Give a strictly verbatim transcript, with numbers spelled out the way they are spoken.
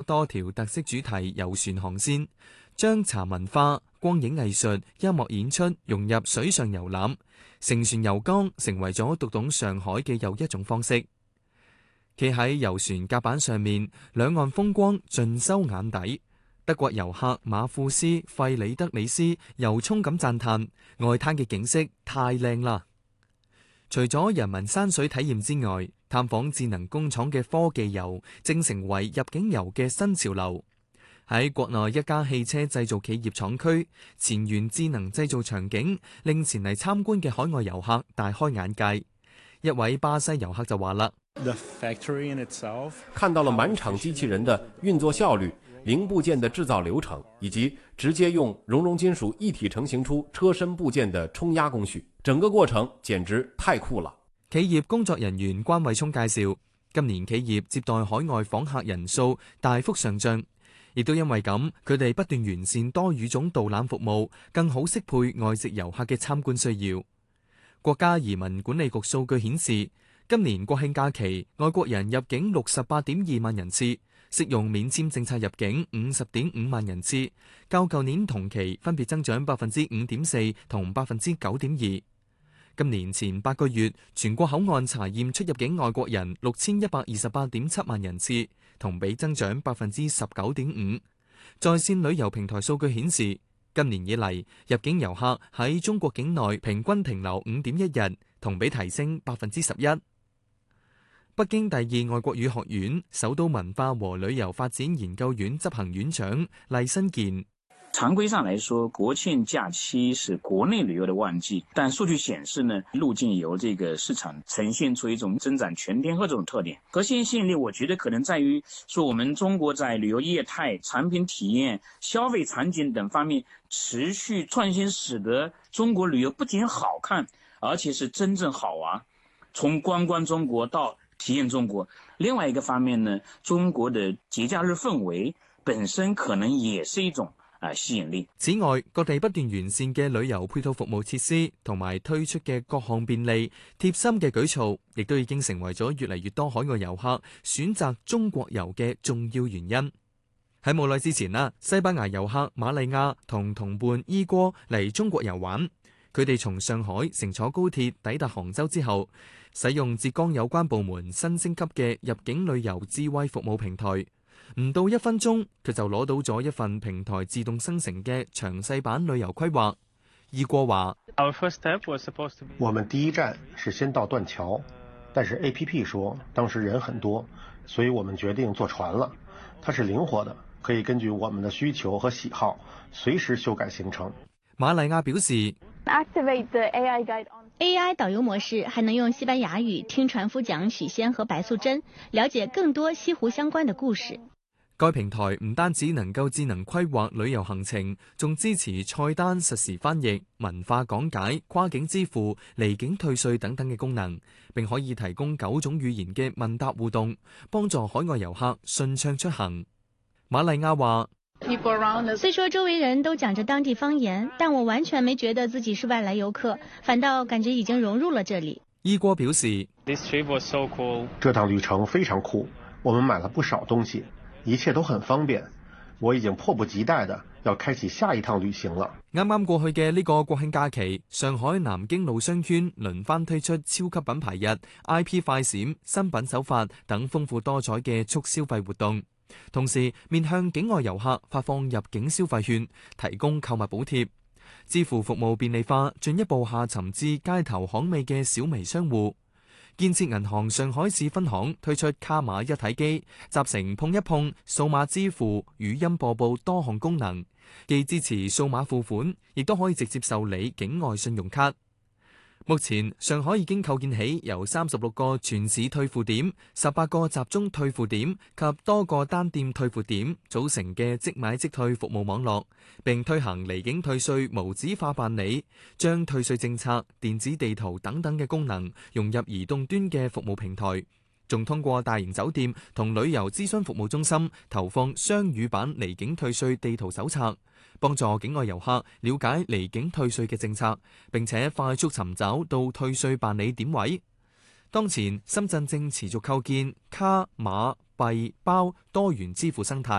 多條特色主題遊船航線，將茶文化、光影藝術、音樂演出融入水上遊覽，乘船遊江成為咗讀懂上海嘅又一種方式。企喺遊船甲板上面，兩岸風光盡收眼底。德國遊客馬庫斯·費里德里斯由衷咁讚嘆外灘嘅景色太靚啦。除咗人文山水體驗之外，探訪智能工廠嘅科技遊正成為入境遊嘅新潮流。喺國內一家汽車製造企業廠區，前沿智能製造場景令前嚟參觀嘅海外遊客大開眼界。一位巴西遊客就話啦： 看到了滿場機器人的運作效率、零部件的製造流程，以及直接用熔融金屬一體成型出車身部件的衝壓工序，整個過程簡直太酷了。 企業工作人員關偉聰介紹，今年企業接待海外訪客人數大幅上漲，亦都因為咁，佢哋不斷完善多語種導覽服務，更好適配外籍遊客嘅參觀需要。國家移民管理局數據顯示，今年國慶假期外國人入境六十八點二萬人次，適用免簽政策入境五十點五萬人次，較舊年同期分別增長百分之五點四同百分之九點二。今年前八個月，全國口岸查驗出入境外國人六千一百二十八點七萬人次，同比增長百分之十九點五。在線旅遊平台數據顯示，今年以嚟入境遊客喺中國境內平均停留五點一日，同比提升百分之十一。北京第二外國語學院首都文化和旅遊發展研究院執行院長厲新健： 常規上來說，國慶假期是國內旅遊的旺季，但數據顯示呢，入境遊這個市場呈現出一種增長全天候這種特點。核心吸引力，我覺得可能在於說，我們中國在旅遊業態、產品體驗、消費場景等方面持續創新，使得中國旅遊不僅好看，而且是真正好玩。從觀光中國到體驗中國。另外一個方面呢，中國的節假日氛圍本身可能也是一種啊吸引力。 此外，各地不斷完善嘅旅遊配套服務設施同埋推出嘅各項便利貼心嘅舉措，亦都已經成為咗越嚟越多海外遊客選擇中國遊嘅重要原因。喺冇耐之前啦，西班牙遊客瑪麗亞同同伴伊哥嚟中國遊玩，佢哋從上海乘坐高鐵抵達杭州之後，使用浙江有關部門新升級嘅入境旅遊智慧服務平台，唔到一分鐘，佢就攞到咗一份平台自動生成嘅詳細版旅遊規劃。伊哥話： 我們第一站是先到斷橋，但是 A P P 說當時人很多，所以我們決定坐船了。它是靈活的，可以根據我們的需求和喜好隨時修改行程。 瑪麗亞表示 Activate the A I guide on A I 導遊模式還能用西班牙語聽船夫講許仙和白素貞，了解更多西湖相關的故事。 該平台唔單止能夠智能規劃旅遊行程，仲支持菜單實時翻譯、文化講解、跨境支付、離境退稅等等嘅功能，並可以提供九種語言嘅問答互動，幫助海外遊客順暢出行。瑪麗亞話： 雖說周圍人都講着當地方言，但我完全沒覺得自己是外來遊客，反倒感覺已經融入了這裡。 伊哥表示： 這趟旅程非常酷，我們買了不少東西，一切都很方便，我已經迫不及待的要開啟下一趟旅行了。 啱啱過去嘅呢個國慶假期，上海南京路商圈輪番推出超級品牌日、I P 快閃、新品首發等豐富多彩嘅促消費活動。同時面向境外遊客發放入境消費券，提供購物補貼，支付服務便利化，進一步下沉至街頭巷尾嘅小微商戶。建設銀行上海市分行推出卡碼一體機，集成碰一碰、數碼支付、語音播報多項功能，既支持數碼付款，亦都可以直接受理境外信用卡。目前上海已經構建起由三十六個全市退付點、十八個集中退付點及多個單店退付點組成嘅即買即退服務網絡，並推行離境退稅無紙化辦理，將退稅政策、電子地圖等等嘅功能融入移動端嘅服務平台，仲通過大型酒店同旅遊諮詢服務中心投放雙語版離境退稅地圖手冊，幫助境外遊客了解離境退稅嘅政策，並且快速尋找到退稅辦理點位。當前深圳正持續構建卡碼幣包多元支付生態。